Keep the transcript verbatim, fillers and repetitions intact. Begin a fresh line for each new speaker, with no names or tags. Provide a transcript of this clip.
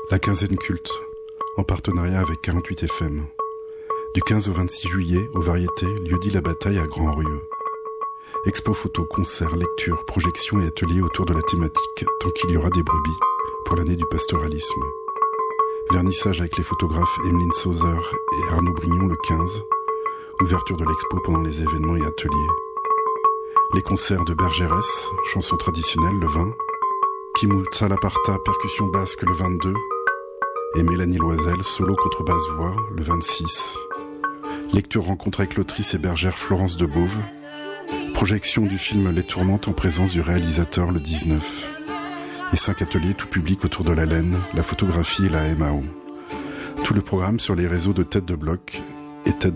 La quinzaine culte, en partenariat avec quarante-huit F M. Du quinze au vingt-six juillet, aux Variétés, lieu-dit La Bataille à Grand-Rieux. Expo photo, concerts, lectures, projections et ateliers autour de la thématique « Tant qu'il y aura des brebis » pour l'année du pastoralisme. Vernissage avec les photographes Emeline Sauzer et Arnaud Brignon le quinze. Ouverture de l'expo pendant les événements et ateliers. Les concerts de Bergérès, chansons traditionnelles le vingt. Kimul Tsalaparta, percussion basque le vingt-deux. Et Mélanie Loisel, solo contrebasse-voix, le vingt-six. Lecture rencontre avec l'autrice et bergère Florence Debauve. Projection du film Les Tourmentes en présence du réalisateur le dix-neuf. Et cinq ateliers tout public autour de la laine, la photographie et la M A O. Tout le programme sur les réseaux de Tête de Bloc et Tête